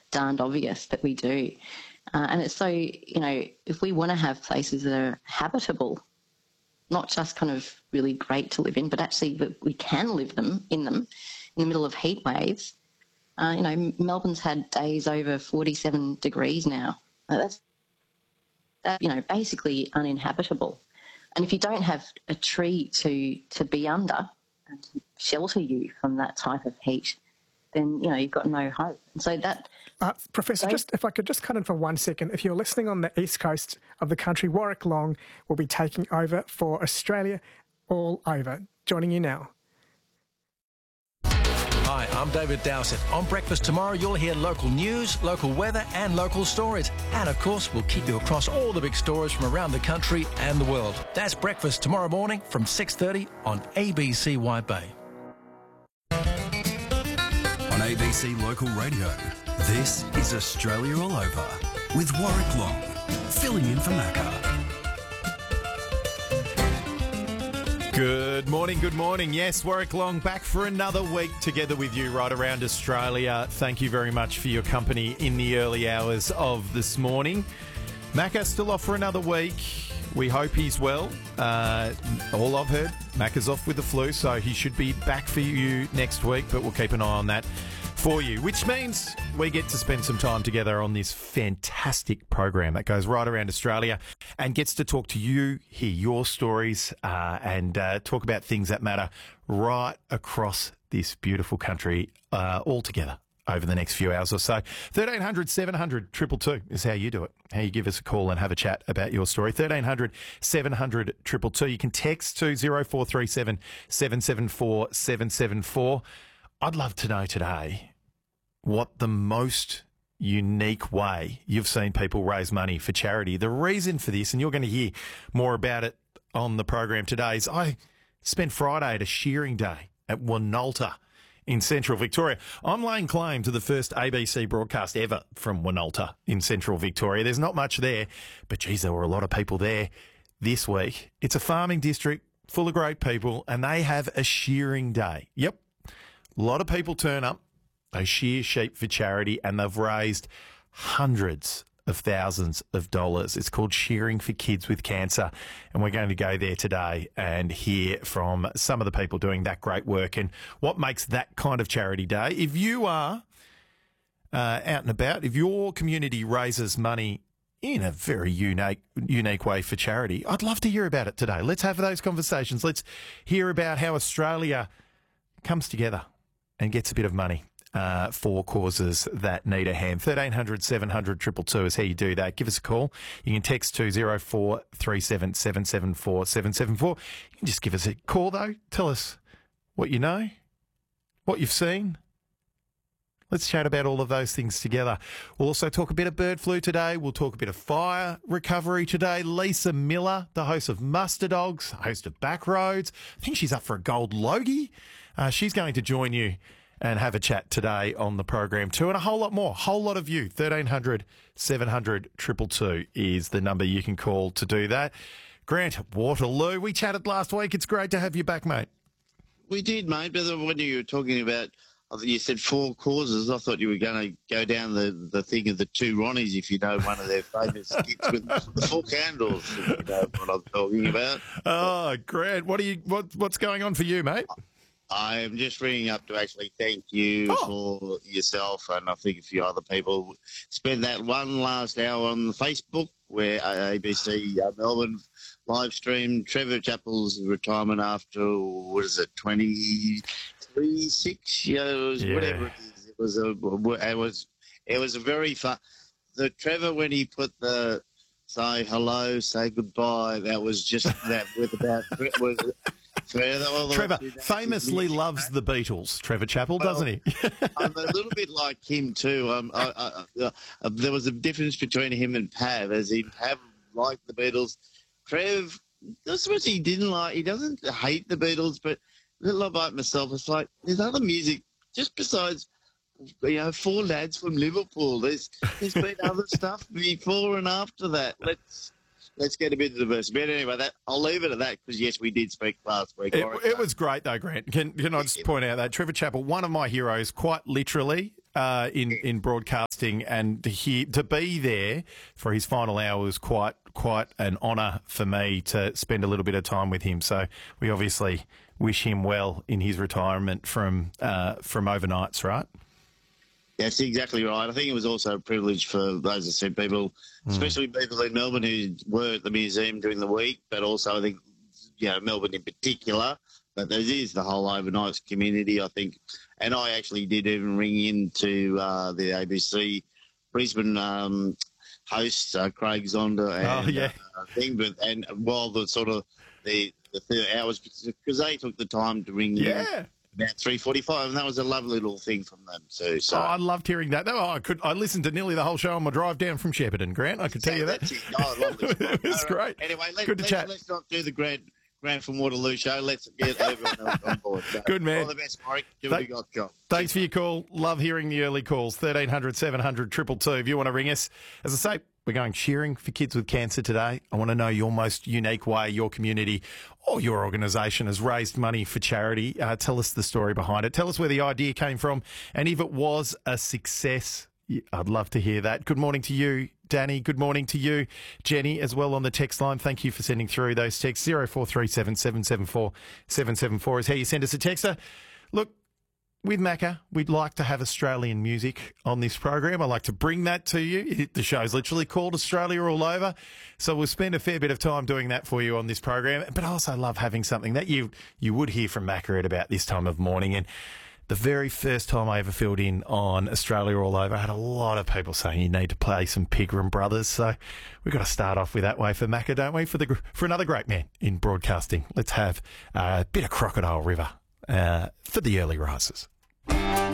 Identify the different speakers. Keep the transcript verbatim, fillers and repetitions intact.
Speaker 1: darned obvious that we do. Uh, and it's so, you know, if we want to have places that are habitable, not just kind of really great to live in, but actually that we can live them in them in the middle of heat waves. Uh, you know, Melbourne's had days over forty-seven degrees now. Uh, that's, that, you know, basically uninhabitable. And if you don't have a tree to, to be under and to shelter you from that type of heat, then, you know, you've got no hope. And so that...
Speaker 2: Uh, Professor,
Speaker 1: so,
Speaker 2: just if I could just cut in for one second. If you're listening on the east coast of the country, Warwick Long will be taking over for Australia All Over. Joining you now.
Speaker 3: Hi, I'm David Dowsett. On Breakfast Tomorrow, you'll hear local news, local weather and local stories. And, of course, we'll keep you across all the big stories from around the country and the world. That's Breakfast tomorrow morning from six thirty on A B C Wide Bay.
Speaker 4: On A B C Local Radio, this is Australia All Over with Warwick Long, filling in for Macca.
Speaker 5: Good morning, good morning. Yes, Warwick Long back for another week together with you right around Australia. Thank you very much for your company in the early hours of this morning. Macca still off for another week. We hope he's well. Uh, all I've heard, Macca's off with the flu, so he should be back for you next week, but we'll keep an eye on that for you, which means we get to spend some time together on this fantastic program that goes right around Australia and gets to talk to you, hear your stories, uh, and uh, talk about things that matter right across this beautiful country uh, all together over the next few hours or so. thirteen hundred, seven hundred, two two two is how you do it. How you give us a call and have a chat about your story. thirteen hundred, seven hundred, two two two. You can text to zero four three seven, seven seven four, seven seven four. I'd love to know today what the most unique way you've seen people raise money for charity. The reason for this, and you're going to hear more about it on the program today, is I spent Friday at a shearing day at Wonolta in central Victoria. I'm laying claim to the first A B C broadcast ever from Wonolta in central Victoria. There's not much there, but geez, there were a lot of people there this week. It's a farming district full of great people, and they have a shearing day. Yep. A lot of people turn up. They shear sheep for charity, and they've raised hundreds of thousands of dollars. It's called Shearing for Kids with Cancer, and we're going to go there today and hear from some of the people doing that great work and what makes that kind of charity day. If you are uh, out and about, if your community raises money in a very unique unique way for charity, I'd love to hear about it today. Let's have those conversations. Let's hear about how Australia comes together and gets a bit of money Uh, for causes that need a hand. thirteen hundred, seven hundred, two two two is how you do that. Give us a call. You can text to zero four three seven, seven seven four, seven seven four. You can just give us a call, though. Tell us what you know, what you've seen. Let's chat about all of those things together. We'll also talk a bit of bird flu today. We'll talk a bit of fire recovery today. Lisa Miller, the host of Muster Dogs, host of Backroads. I think she's up for a gold Logie. Uh, she's going to join you and have a chat today on the program too, and a whole lot more, whole lot of you. thirteen hundred, seven hundred, two two two is the number you can call to do that. Grant, Waterloo, we chatted last week. It's great to have you back, mate.
Speaker 6: We did, mate, but when you were talking about, I think you said four causes, I thought you were going to go down the, the thing of the two Ronnies, if you know one of their famous skits with the four candles, if you know what I'm talking about.
Speaker 5: Oh, Grant, what are you? What, what's going on for you, mate?
Speaker 6: I'm just ringing up to actually thank you oh. for yourself and I think a few other people. Spend that one last hour on Facebook where A B C uh, Melbourne live streamed Trevor Chappell's retirement after, what is it, twenty-three, six years,
Speaker 5: yeah.
Speaker 6: whatever it is. It was a, it was, it was a very fun. The Trevor, when he put the say hello, say goodbye, that was just that with about, was
Speaker 5: Trevor famously loves the Beatles, Trevor Chappell, well, doesn't he?
Speaker 6: I'm a little bit like him too. Um, I, I, uh, uh, there was a difference between him and Pav, as in Pav liked the Beatles. Trev, that's what he didn't like. He doesn't hate the Beatles, but a little like myself, it's like there's other music just besides, you know, Four Lads from Liverpool. There's there's been other stuff before and after that. Let's. Let's get a bit of diversity. But anyway, that, I'll leave it at that because, yes, we did speak last week.
Speaker 5: It, it was great, though, Grant. Can, can I just point out that Trevor Chappell, one of my heroes, quite literally, uh, in, in broadcast interesting, and to hear, to be there for his final hour was quite quite an honour for me to spend a little bit of time with him. So we obviously wish him well in his retirement from uh, from overnights, right?
Speaker 6: That's exactly right. I think it was also a privilege for those, I said, people, mm. especially people in Melbourne who were at the museum during the week, but also I think, you know, Melbourne in particular, but there is the whole overnights community, I think. And I actually did even ring into uh, the A B C Brisbane um, host, uh, Craig Zonda, and
Speaker 5: oh, yeah.
Speaker 6: uh, thing, but, and while the sort of the, the third hours, because they took the time to ring
Speaker 5: yeah.
Speaker 6: in about three forty-five, and that was a lovely little thing from them too. So
Speaker 5: oh, I loved hearing that. Oh, I could. I listened to nearly the whole show on my drive down from Shepparton, Grant. I could tell you that.
Speaker 6: That's it. Oh, lovely.
Speaker 5: It was
Speaker 6: no,
Speaker 5: great.
Speaker 6: Anyway, let,
Speaker 5: good to
Speaker 6: let's,
Speaker 5: chat.
Speaker 6: let's not do the Grant Grant from Waterloo show. Let's get everyone else on board. So,
Speaker 5: good man.
Speaker 6: All the best, Mike. Do what you got, John.
Speaker 5: Thanks for your call. Love hearing the early calls. thirteen hundred, seven hundred, two two two. If you want to ring us, as I say, we're going cheering for kids with cancer today. I want to know your most unique way your community or your organisation has raised money for charity. Uh, tell us the story behind it. Tell us where the idea came from and if it was a success. I'd love to hear that. Good morning to you, Danny. Good morning to you, Jenny, as well on the text line. Thank you for sending through those texts. zero four three seven, seven seven four, seven seven four is how you send us a texter. Look, with Macca, we'd like to have Australian music on this program. I like to bring that to you. The show's literally called Australia All Over. So we'll spend a fair bit of time doing that for you on this program. But I also love having something that you you would hear from Macca at about this time of morning. And the very first time I ever filled in on Australia All Over, I had a lot of people saying you need to play some Pigram Brothers. So we've got to start off with that way for Macca, don't we? For the for another great man in broadcasting. Let's have a bit of Crocodile River uh, for the early risers.